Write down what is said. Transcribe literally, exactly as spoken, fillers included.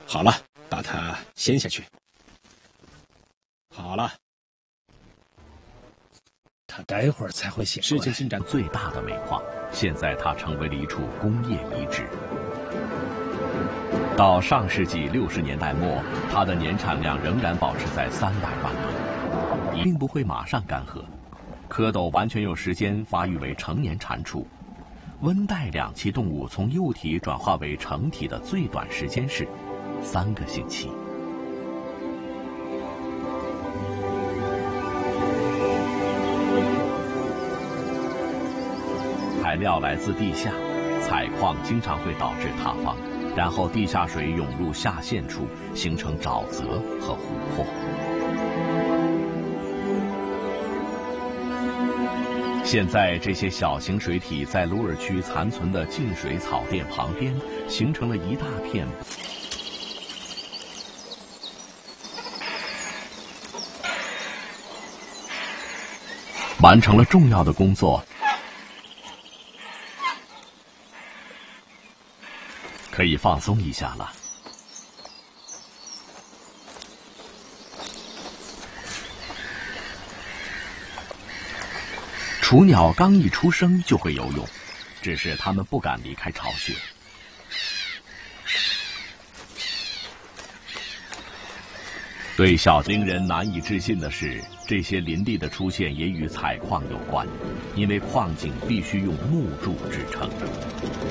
好了，把它掀下去。好了， 他待会儿才会醒过来。 事情进展最大的煤矿，现在它成为了一处工业遗址。到上世纪六十年代末，它的年产量仍然保持在三百万吨，并不会马上干涸。蝌蚪完全有时间发育为成年蟾蜍。温带两栖动物从幼体转化为成体的最短时间是三个星期。材料来自地下，采矿经常会导致塌方，然后地下水涌入下陷处，形成沼泽和湖泊。现在这些小型水体在鲁尔区残存的净水草甸旁边，形成了一大片完成了重要的工作，可以放松一下了。雏鸟刚一出生就会游泳，只是它们不敢离开巢穴。对小令人难以置信的是，这些林地的出现也与采矿有关，因为矿井必须用木柱支撑。